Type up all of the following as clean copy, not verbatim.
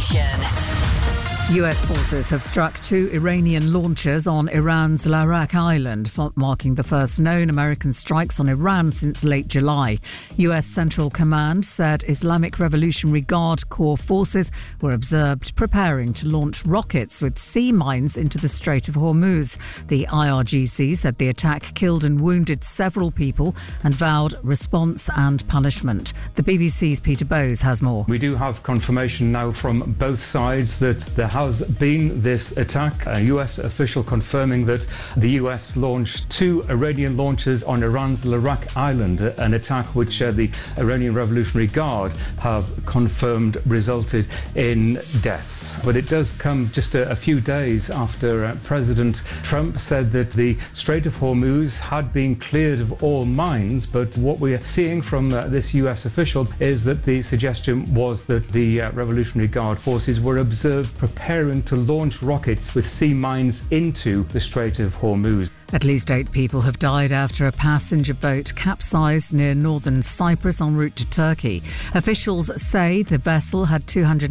Nation. US forces have struck 2 Iranian launchers on Iran's Larak Island, marking the first known American strikes on Iran since late July. US Central Command said Islamic Revolutionary Guard Corps forces were observed preparing to launch rockets with sea mines into the Strait of Hormuz. The IRGC said the attack killed and wounded several people and vowed response and punishment. The BBC's Peter Bowes has more. We do have confirmation now from both sides that there has been this attack. A US official confirming that the US launched 2 Iranian launchers on Iran's Larak Island, an attack which the Iranian Revolutionary Guard have confirmed resulted in deaths. But it does come just a few days after President Trump said that the Strait of Hormuz had been cleared of all mines. But what we're seeing from this US official is that the suggestion was that the Revolutionary Guard forces were observed preparing to launch rockets with sea mines into the Strait of Hormuz. At least 8 people have died after a passenger boat capsized near northern Cyprus en route to Turkey. Officials say the vessel had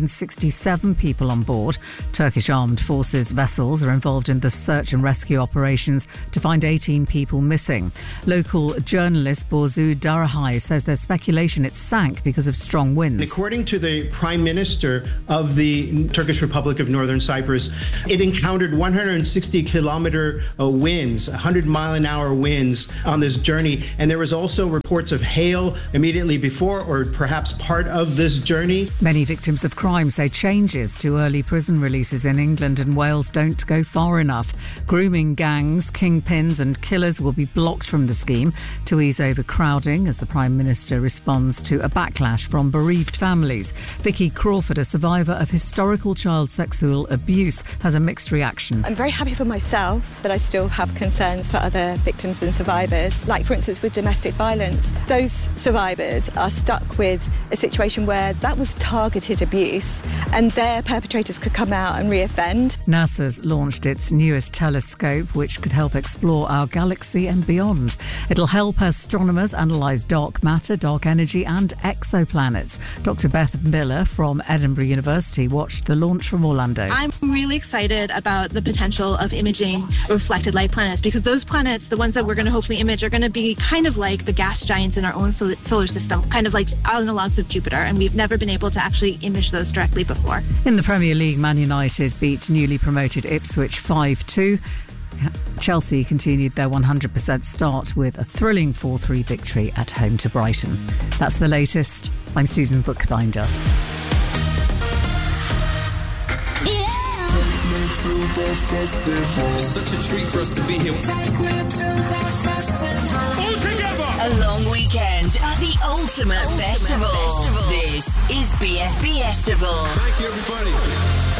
267 people on board. Turkish armed forces vessels are involved in the search and rescue operations to find 18 people missing. Local journalist Borzu Darahai says there's speculation it sank because of strong winds. According to the Prime Minister of the Turkish Republic of Northern Cyprus, it encountered 160-kilometer winds, 100-mile-an-hour winds on this journey. And there was also reports of hail immediately before or perhaps part of this journey. Many victims of crime say changes to early prison releases in England and Wales don't go far enough. Grooming gangs, kingpins and killers will be blocked from the scheme to ease overcrowding as the Prime Minister responds to a backlash from bereaved families. Vicky Crawford, a survivor of historical child sexual abuse, has a mixed reaction. I'm very happy for myself, but I still have concerns for other victims and survivors. Like, for instance, with domestic violence, those survivors are stuck with a situation where that was targeted abuse and their perpetrators could come out and reoffend. NASA's launched its newest telescope, which could help explore our galaxy and beyond. It'll help astronomers analyse dark matter, dark energy and exoplanets. Dr. Beth Miller from Edinburgh University watched the launch from Orlando. I'm really excited about the potential of imaging reflected light planets, because those planets, the ones that we're going to hopefully image, are going to be kind of like the gas giants in our own solar system, kind of like analogues of Jupiter, and we've never been able to actually image those directly before. In the Premier League, Man United beat newly promoted Ipswich 5-2. Chelsea continued their 100% start with a thrilling 4-3 victory at home to Brighton. That's the latest. I'm Susan Bookbinder. To the festival. It's such a treat for us to be here. Take me to the festival. All together. A long weekend at the Ultimate Festival. This is BFB Festival. Thank you, everybody.